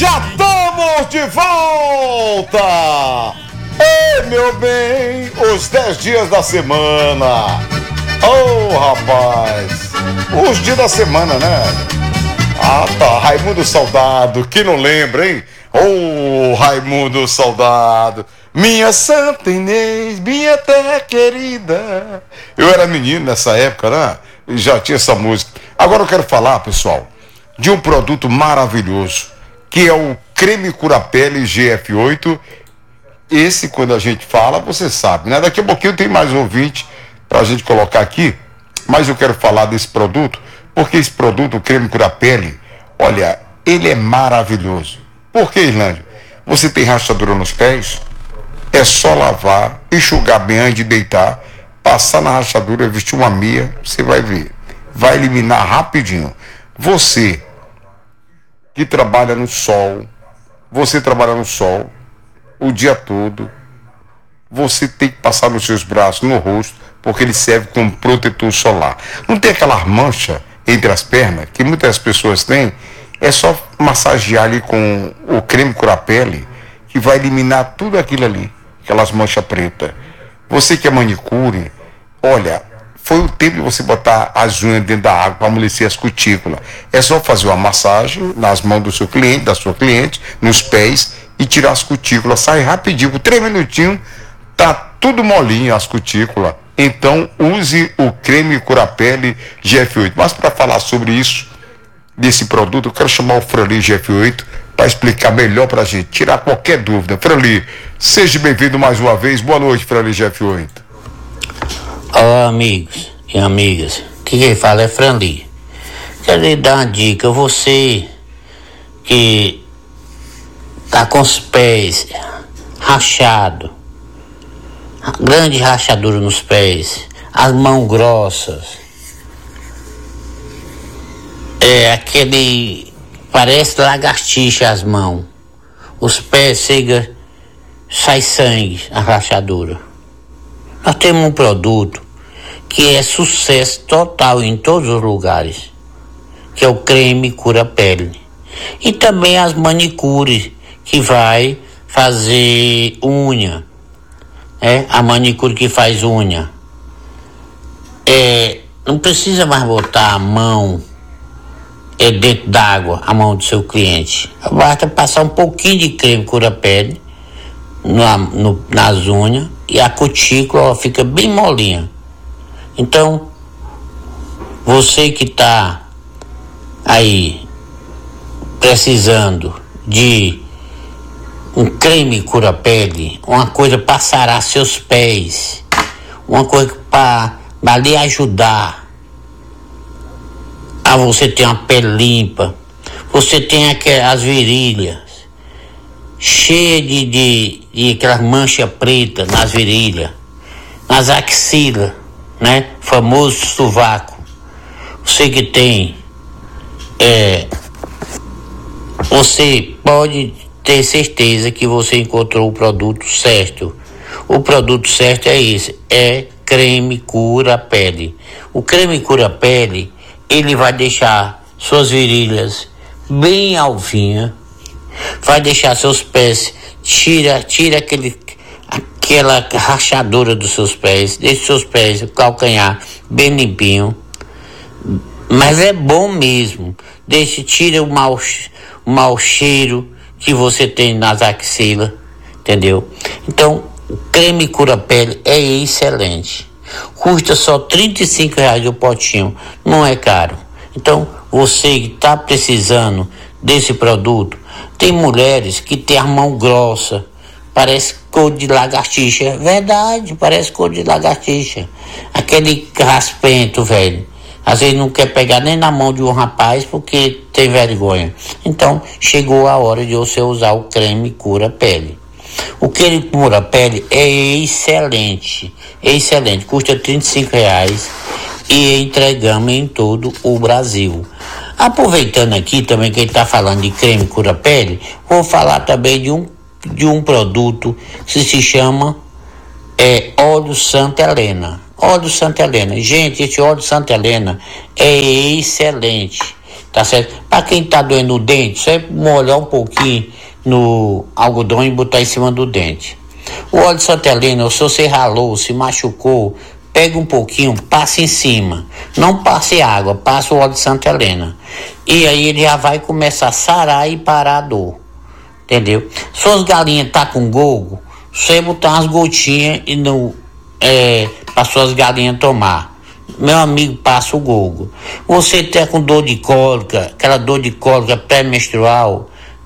Já estamos de volta! Ei, meu bem, os 10 dias da semana. Oh, rapaz, os dias da semana, né? Ah, tá, Raimundo Soldado, que não lembra, hein? Oh, Raimundo Soldado, minha Santa Inês, minha terra querida. Eu era menino nessa época, né? E já tinha essa música. Agora eu quero falar, pessoal, de um produto maravilhoso, que é o creme cura-pele GF8. Esse, quando a gente fala, você sabe, né? Daqui a pouquinho tem mais ouvinte pra gente colocar aqui, mas eu quero falar desse produto, porque esse produto, o creme cura-pele, olha, ele é maravilhoso. Por que, Irlândia? Você tem rachadura nos pés? É só lavar, enxugar bem antes de deitar, passar na rachadura, vestir uma meia, você vai ver. Vai eliminar rapidinho. Você que trabalha no sol, o dia todo, você tem que passar nos seus braços, no rosto, porque ele serve como protetor solar. Não tem aquela mancha entre as pernas, que muitas pessoas têm, é só massagear ali com o creme cura-pele, que vai eliminar tudo aquilo ali, aquelas manchas pretas. Você que é manicure, olha, foi o tempo de você botar as unhas dentro da água para amolecer as cutículas. É só fazer uma massagem nas mãos do seu cliente, da sua cliente, nos pés, e tirar as cutículas. Sai rapidinho, com 3 minutinhos, tá tudo molinho as cutículas. Então use o creme cura-pele GF8. Mas para falar sobre isso, desse produto, eu quero chamar o Franli GF8 para explicar melhor para a gente, tirar qualquer dúvida. Franli, seja bem-vindo mais uma vez. Boa noite, Franli GF8. Olá, amigos e amigas, quem fala é Franli. Quero lhe dar uma dica, você que tá com os pés rachados, grande rachadura nos pés, as mãos grossas, parece lagartixa as mãos, os pés sai sangue, a rachadura. Nós temos um produto que é sucesso total em todos os lugares, que é o creme cura-pele. E também as manicures, que vai fazer unha, a manicure que faz unha. Não precisa mais botar a mão dentro d'água, a mão do seu cliente. Basta passar um pouquinho de creme cura-pele nas unhas, e a cutícula fica bem molinha. Então, você que está aí precisando de um creme cura-pele, uma coisa para sarar seus pés, uma coisa para lhe ajudar a você ter uma pele limpa, você tem as virilhas cheia de aquelas manchas pretas nas virilhas, nas axilas, né? Famoso sovaco. Você que tem, você pode ter certeza que você encontrou o produto certo. O produto certo é esse, é creme cura-pele. O creme cura-pele, ele vai deixar suas virilhas bem alvinhas, vai deixar seus pés, tira aquela rachadura dos seus pés, deixa seus pés, o calcanhar bem limpinho, mas é bom mesmo, tira o mau cheiro que você tem nas axilas, entendeu? Então, o creme cura-pele é excelente, custa só R$35 o potinho, não é caro. Então, você que está precisando desse produto, tem mulheres que tem a mão grossa, parece cor de lagartixa, verdade, parece cor de lagartixa, aquele raspento, velho, às vezes não quer pegar nem na mão de um rapaz porque tem vergonha. Então, chegou a hora de você usar o creme cura-pele. O creme cura-pele é excelente, custa R$35 e entregamos em todo o Brasil. Aproveitando aqui também que ele está falando de creme cura-pele, vou falar também de um produto que se chama óleo Santa Helena. Óleo Santa Helena. Gente, esse óleo Santa Helena é excelente. tá certo? Para quem tá doendo o dente, você molhar um pouquinho no algodão e botar em cima do dente. O óleo de Santa Helena, se você ralou, se machucou, pega um pouquinho, passa em cima. Não passe água, passa o óleo de Santa Helena. E aí ele já vai começar a sarar e parar a dor. Entendeu? Suas galinhas tá com gogo, você botar umas gotinhas e para suas galinhas tomar. Meu amigo, passa o gogo. Você tá com dor de cólica, aquela dor de cólica pré-menstrual,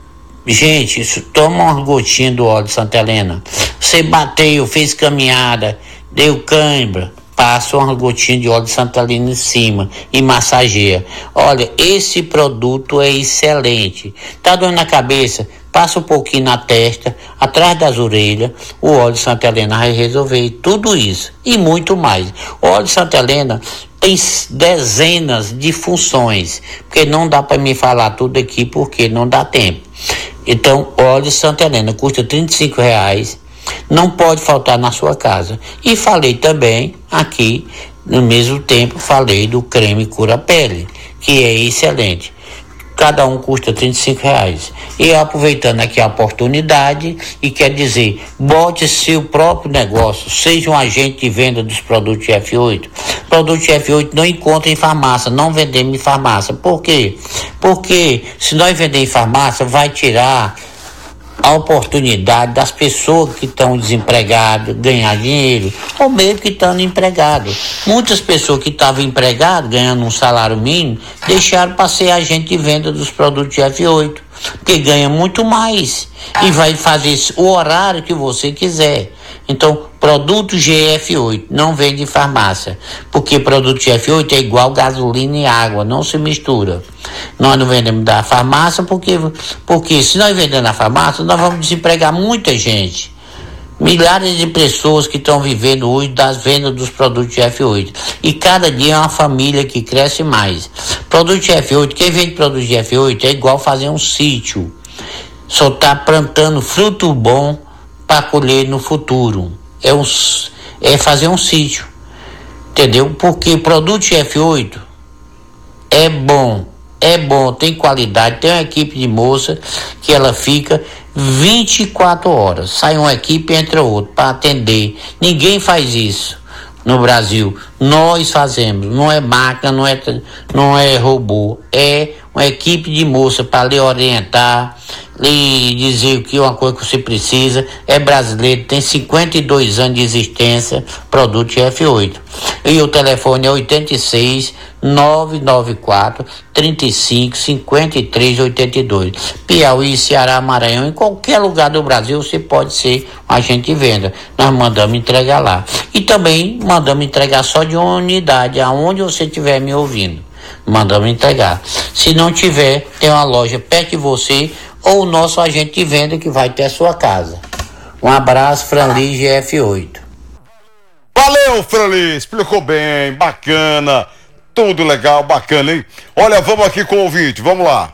gente, toma umas gotinhas do óleo de Santa Helena. Você bateu, fez caminhada, deu cãibra, passa umas gotinhas de óleo de Santa Helena em cima e massageia. Olha, esse produto é excelente. Tá doendo na cabeça? Passa um pouquinho na testa, atrás das orelhas, o óleo de Santa Helena vai resolver tudo isso e muito mais. O óleo de Santa Helena tem dezenas de funções, porque não dá para me falar tudo aqui porque não dá tempo. Então, óleo de Santa Helena custa R$35, não pode faltar na sua casa. E falei também aqui, no mesmo tempo, falei do creme cura-pele, que é excelente. Cada um custa R$35. E aproveitando aqui a oportunidade, e quer dizer, bote seu próprio negócio, seja um agente de venda dos produtos F8. Produtos F8 não encontra em farmácia, não vendemos em farmácia. Por quê? Porque se nós vender em farmácia, vai tirar a oportunidade das pessoas que estão desempregadas ganhar dinheiro, ou mesmo que estão empregados. Muitas pessoas que estavam empregadas, ganhando um salário mínimo, deixaram para ser agente de venda dos produtos F8, porque ganha muito mais e vai fazer o horário que você quiser. Então, produto GF8 não vende em farmácia, porque produto GF8 é igual gasolina e água, não se mistura. Nós não vendemos da farmácia porque se nós vendemos na farmácia, nós vamos desempregar muita gente. Milhares de pessoas que estão vivendo hoje das vendas dos produtos GF8. E cada dia é uma família que cresce mais. Produto GF8, quem vende produto GF8 é igual fazer um sítio. Só está plantando fruto bom para colher no futuro. É fazer um sítio. Entendeu? Porque produto GF8 é bom, tem qualidade, tem uma equipe de moça que ela fica 24 horas. Sai uma equipe e entra outra para atender. Ninguém faz isso no Brasil. Nós fazemos. Não é máquina, não é robô. É uma equipe de moça para lhe orientar, lhe dizer o que uma coisa que você precisa. É brasileiro, tem 52 anos de existência, produto F8. E o telefone é 86 994 35 53 82. Piauí, Ceará, Maranhão, em qualquer lugar do Brasil você pode ser um agente de venda. Nós mandamos entregar lá. E também mandamos entregar só de uma unidade, aonde você estiver me ouvindo. Mandamos entregar. Se não tiver, tem uma loja perto de você ou o nosso agente de venda que vai até a sua casa. Um abraço, Franli GF8. Valeu, Franli, explicou bem, bacana, tudo legal, bacana, hein? Olha, vamos aqui com o ouvinte, vamos lá.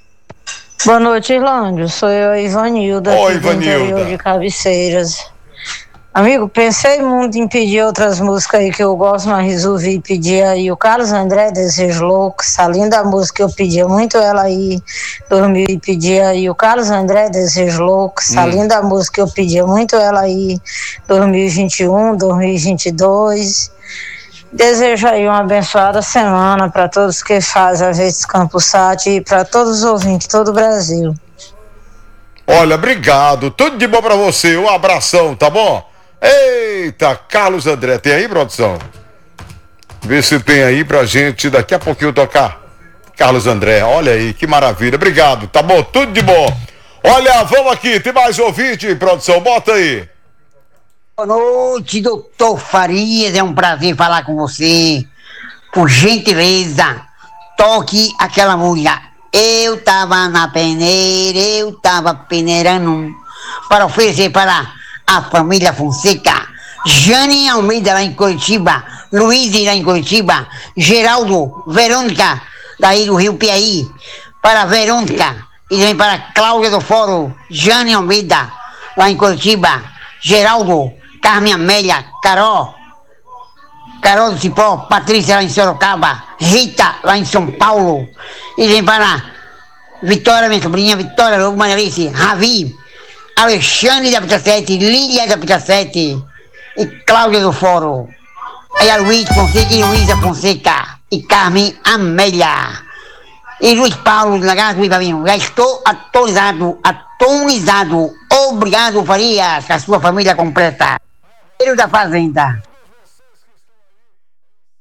Boa noite, Irlândio, sou eu, a Ivanilda, Oi, aqui do Ivanilda. interior de Cabeceiras. Amigo, pensei muito em pedir outras músicas aí que eu gosto, mas resolvi pedir aí o Carlos André, Desejo Louco, essa linda música, eu pedia muito ela aí, dormi e pedi aí o Carlos André, Desejo Louco, essa linda música, eu pedia muito ela aí, 2021, 2022. Desejo aí uma abençoada semana para todos que fazem a Verdes Campus Sat e para todos os ouvintes de todo o Brasil. Olha, obrigado, tudo de bom pra você, um abração, tá bom? Eita, Carlos André, tem aí, produção? Vê se tem aí pra gente daqui a pouquinho tocar. Carlos André, olha aí, que maravilha, obrigado, tá bom, tudo de bom. Olha, vamos aqui, tem mais ouvinte, produção, bota aí. Boa noite, doutor Farias, é um prazer falar com você. Por gentileza, toque aquela música. Eu tava na peneira, eu tava peneirando para oferecer para a família Fonseca, Jane Almeida lá em Curitiba, Luiz lá em Curitiba, Geraldo, Verônica, daí do Rio Piauí, para Verônica, e também para Cláudia do Foro, Jane Almeida, lá em Curitiba, Geraldo, Carmen Amélia, Carol do Cipó, Patrícia lá em Sorocaba, Rita lá em São Paulo, E vem para Vitória, minha sobrinha, Vitória, Lobo Manelice, Ravi, Alexandre da Pita 7, Lília da Pita 7 e Cláudia do Foro. Aí a Luiz Fonseca e Luísa Fonseca e Carmen Amélia. E Luiz Paulo da Casa do Ibaminho. Já estou atualizado. Obrigado, Farias, com a sua família completa. Filho da Fazenda.